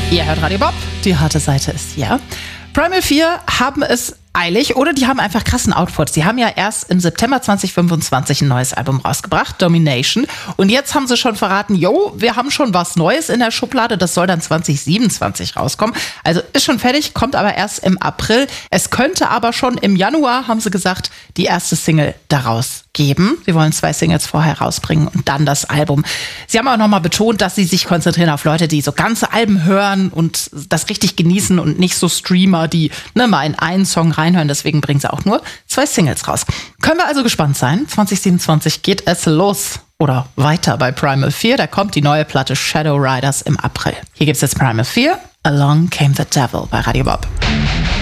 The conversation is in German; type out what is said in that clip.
Ihr hört Radio Bob, die harte Seite ist hier. Primal 4 haben es eilig oder die haben einfach krassen Output. Sie haben ja erst im September 2025 ein neues Album rausgebracht, Domination. Und jetzt haben sie schon verraten, wir haben schon was Neues in der Schublade. Das soll dann 2027 rauskommen. Also ist schon fertig, kommt aber erst im April. Es könnte aber schon im Januar, haben sie gesagt, die erste Single daraus geben. Sie wollen 2 Singles vorher rausbringen und dann das Album. Sie haben auch nochmal betont, dass sie sich konzentrieren auf Leute, die so ganze Alben hören und das richtig genießen und nicht so Streamer, die mal in einen Song reinhören. Deswegen bringen sie auch nur 2 Singles raus. Können wir also gespannt sein. 2027 geht es los oder weiter bei Primal 4. Da kommt die neue Platte Shadow Riders im April. Hier gibt es jetzt Primal 4, Along Came the Devil bei Radio Bob.